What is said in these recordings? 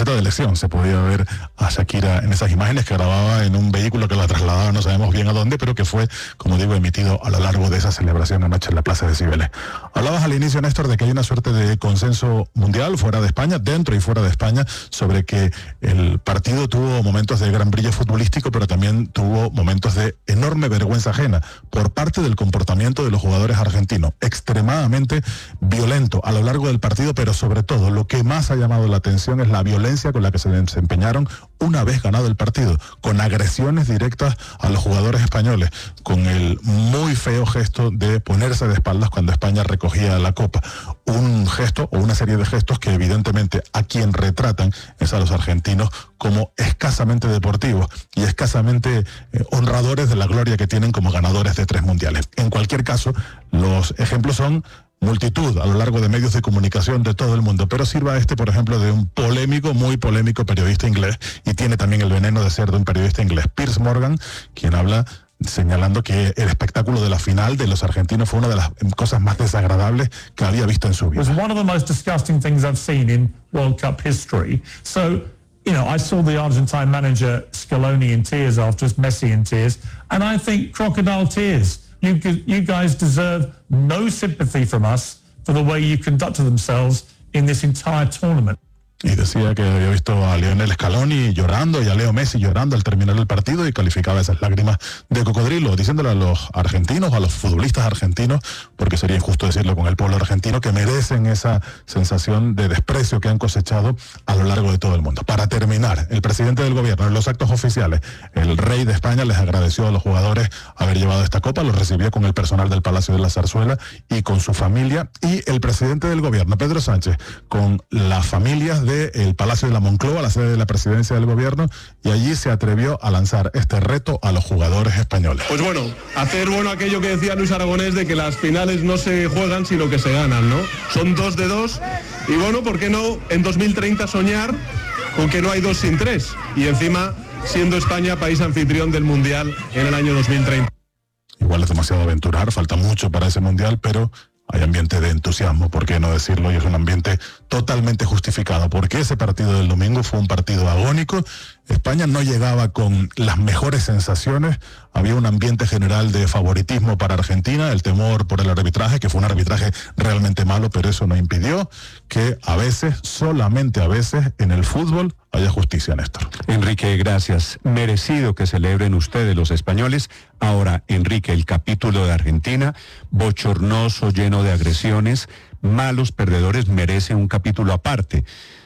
camiseta de elección. Se podía ver a Shakira en esas imágenes que grababa en un vehículo que la trasladaba, no sabemos bien a dónde, pero que fue, como digo, emitido a lo largo de esa celebración anoche en la Plaza de Cibeles. Hablabas al inicio, Néstor, de que hay una suerte de consenso mundial fuera de España, dentro y fuera de España, sobre que el partido tuvo momentos de gran brillo futbolístico, pero también tuvo momentos de enorme vergüenza ajena por parte del comportamiento de los jugadores argentinos, extremadamente violento a lo largo del partido, pero sobre todo lo que más ha llamado la atención es la violencia con la que se desempeñaron una vez ganado el partido, con agresiones directas a los jugadores españoles, con el muy feo gesto de ponerse de espaldas cuando España recogía la copa. Un gesto o una serie de gestos que evidentemente a quien retratan es a los argentinos como escasamente deportivos y escasamente honradores de la gloria que tienen como ganadores de 3 mundiales. En cualquier caso, los ejemplos son multitud a lo largo de medios de comunicación de todo el mundo, pero sirva por ejemplo, de un muy polémico periodista inglés, y tiene también el veneno de ser de un periodista inglés, Piers Morgan, quien habla señalando que el espectáculo de la final de los argentinos fue una de las cosas más desagradables que había visto en su vida. It was one of the most disgusting things I've seen in World Cup history. So, I saw the Argentine manager Scaloni in tears afterwards, Messi in tears, and I think crocodile tears. You guys deserve no sympathy from us for the way you conducted themselves in this entire tournament. Y decía que había visto a Lionel Scaloni llorando y a Leo Messi llorando al terminar el partido, y calificaba esas lágrimas de cocodrilo, diciéndole a los argentinos, a los futbolistas argentinos, porque sería injusto decirlo con el pueblo argentino, que merecen esa sensación de desprecio que han cosechado a lo largo de todo el mundo. Para terminar, el presidente del gobierno, en los actos oficiales, el rey de España les agradeció a los jugadores haber llevado esta copa, los recibió con el personal del Palacio de la Zarzuela y con su familia, y el presidente del gobierno, Pedro Sánchez, con las familias del Palacio de la Moncloa, la sede de la presidencia del gobierno, y allí se atrevió a lanzar este reto a los jugadores españoles. Pues bueno, hacer aquello que decía Luis Aragonés, de que las finales no se juegan sino que se ganan, ¿no? Son 2 de 2, y bueno, ¿por qué no en 2030 soñar con que no hay 2 sin 3? Y encima, siendo España país anfitrión del Mundial en el año 2030. Igual es demasiado aventurar, falta mucho para ese Mundial, pero hay ambiente de entusiasmo, ¿por qué no decirlo? Y es un ambiente totalmente justificado, porque ese partido del domingo fue un partido agónico. España no llegaba con las mejores sensaciones, había un ambiente general de favoritismo para Argentina, el temor por el arbitraje, que fue un arbitraje realmente malo, pero eso no impidió que a veces, solamente a veces, en el fútbol haya justicia, Néstor. Enrique, gracias. Merecido que celebren ustedes, los españoles. Ahora, Enrique, el capítulo de Argentina, bochornoso, lleno de agresiones, malos perdedores, merece un capítulo aparte.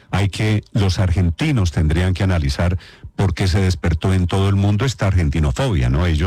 Los argentinos tendrían que analizar por qué se despertó en todo el mundo esta argentinofobia, ¿no? Ellos